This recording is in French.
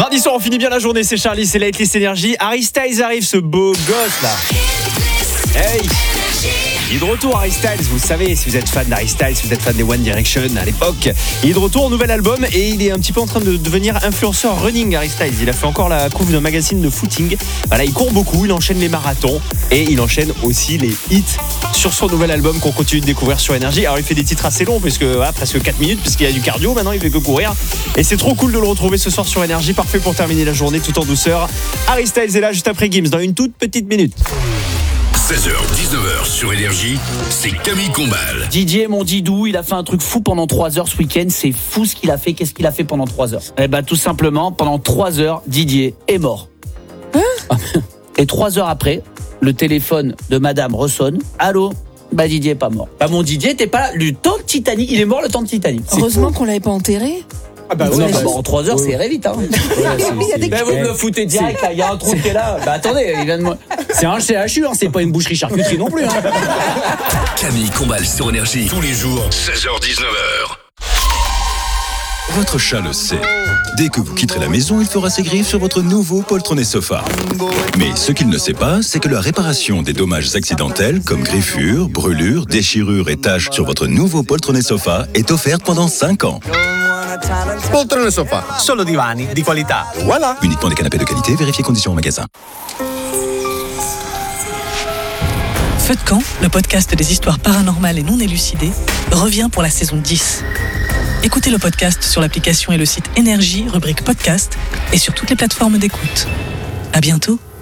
Mardi soir, on finit bien la journée, c'est Charlie, c'est Lightless Energy. Harry Styles arrive, ce beau gosse là. Hey, il est de retour, Harry Styles. Vous savez, si vous êtes fan d'Harry Styles, si vous êtes fan des One Direction à l'époque, il est de retour, nouvel album, et il est un petit peu en train de devenir influenceur running, Harry Styles. Il a fait encore la couve d'un magazine de footing. Voilà, il court beaucoup, il enchaîne les marathons et il enchaîne aussi les hits sur son nouvel album qu'on continue de découvrir sur Énergie. Alors il fait des titres assez longs, puisque presque 4 minutes, puisqu'il y a du cardio maintenant, il fait que courir. Et c'est trop cool de le retrouver ce soir sur Énergie, parfait pour terminer la journée tout en douceur. Harry Styles est là juste après Gims dans une toute petite minute. 16h, 19h sur Énergie, c'est Camille Combal. Didier, mon Didou, il a fait un truc fou pendant 3 heures ce week-end. C'est fou ce qu'il a fait. Qu'est-ce qu'il a fait pendant 3 heures ? Eh ben, tout simplement, pendant 3 heures, Didier est mort. Et 3 heures après, le téléphone de madame ressonne. Allô ? Bah, Didier est pas mort. Bah, mon Didier, t'es pas le temps de Titanic. Il est mort le temps de Titanic. Heureusement qu'on l'avait pas enterré. Ah bah oui, en 3 heures, c'est très vite. Hein. Ben vous me foutez direct, il y a un trou qui est là. Bah attendez, il vient de moi. C'est un CHU, hein, c'est pas une boucherie charcuterie non plus. Hein. Camille Combal sur Énergie, tous les jours, 16h-19h. Votre chat le sait. Dès que vous quitterez la maison, il fera ses griffes sur votre nouveau poltronné sofa. Mais ce qu'il ne sait pas, c'est que la réparation des dommages accidentels, comme griffures, brûlures, déchirures et taches sur votre nouveau poltronné sofa est offerte pendant 5 ans. Poltrone Sofa, solo divani di qualità. Voilà. Uniquement des canapés de qualité, vérifiez conditions au magasin. Feu de camp, le podcast des histoires paranormales et non élucidées, revient pour la saison 10. Écoutez le podcast sur l'application et le site Énergie, rubrique podcast, et sur toutes les plateformes d'écoute. À bientôt.